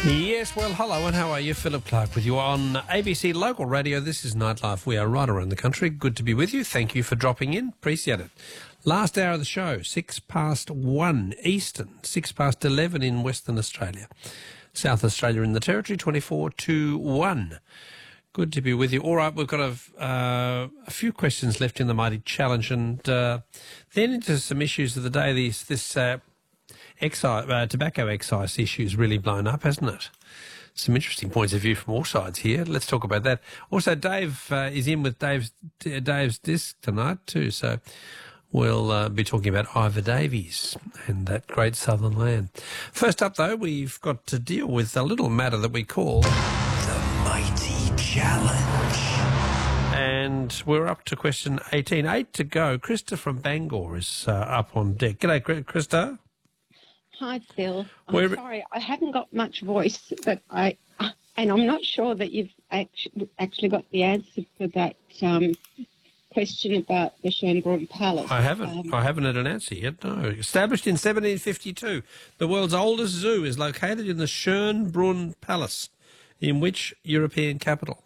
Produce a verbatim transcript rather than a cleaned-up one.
Yes, well, hello and how are you? Philip Clark with you on A B C Local Radio. This is Nightlife. We are right around the country. Good to be with you. Thank you for dropping in. Appreciate it. Last hour of the show, six past one Eastern, six past eleven in Western Australia. South Australia in the Territory, twenty-four to one. Good to be with you. All right, we've got a, uh, a few questions left in the Mighty Challenge, and uh, then into some issues of the day. These, this uh, excise, uh, tobacco excise issue's really blown up, hasn't it? Some interesting points of view from all sides here. Let's talk about that. Also, Dave uh, is in with Dave's Dave's disc tonight too, so we'll uh, be talking about Ivor Davies and that great southern land. First up, though, we've got to deal with a little matter that we call The Mighty Challenge. And we're up to question eighteen. Eight to go. Krista from Bangor is uh, up on deck. G'day, Krista. Hi, Phil. I'm Where- sorry, I haven't got much voice, but I, and I'm not sure that you've actually, actually got the answer for that um, question about the Schönbrunn Palace. I haven't. Um, I haven't had an answer yet, no. Established in seventeen fifty-two, the world's oldest zoo is located in the Schönbrunn Palace. In which European capital?